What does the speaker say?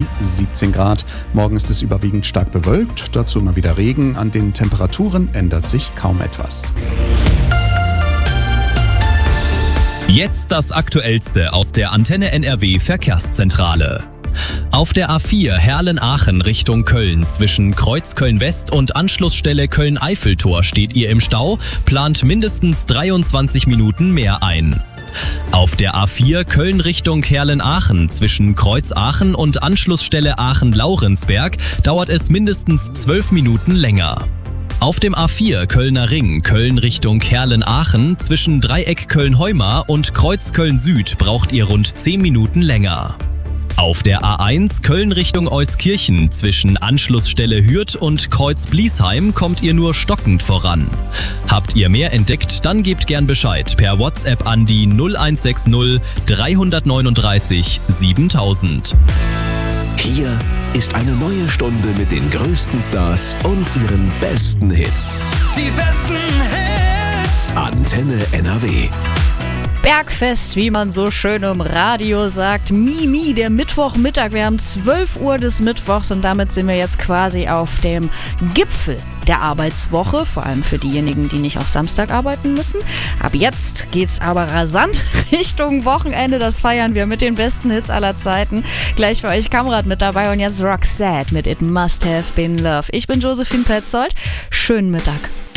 17 Grad. Morgen ist es überwiegend stark bewölkt, dazu immer wieder Regen. An den Temperaturen ändert sich kaum etwas. Jetzt das Aktuellste aus der Antenne NRW Verkehrszentrale. Auf der A4 Herlen-Aachen Richtung Köln zwischen Kreuz Köln-West und Anschlussstelle Köln-Eiffeltor steht ihr im Stau, plant mindestens 23 Minuten mehr ein. Auf der A4 Köln Richtung Herlen-Aachen zwischen Kreuz Aachen und Anschlussstelle Aachen-Laurensberg dauert es mindestens 12 Minuten länger. Auf dem A4 Kölner Ring Köln Richtung Herlen-Aachen zwischen Dreieck Köln-Heumar und Kreuz Köln-Süd braucht ihr rund 10 Minuten länger. Auf der A1 Köln Richtung Euskirchen zwischen Anschlussstelle Hürth und Kreuz Bliesheim kommt ihr nur stockend voran. Habt ihr mehr entdeckt, dann gebt gern Bescheid per WhatsApp an die 0160 339 7000. Hier ist eine neue Stunde mit den größten Stars und ihren besten Hits. Die besten Hits. Antenne NRW. Bergfest, wie man so schön im Radio sagt. Mimi, der Mittwochmittag. Wir haben 12 Uhr des Mittwochs und damit sind wir jetzt quasi auf dem Gipfel der Arbeitswoche. Vor allem für diejenigen, die nicht auch Samstag arbeiten müssen. Ab jetzt geht's aber rasant Richtung Wochenende. Das feiern wir mit den besten Hits aller Zeiten. Gleich für euch Kamrat mit dabei und jetzt Roxette mit It Must Have Been Love. Ich bin Josephine Petzold. Schönen Mittag.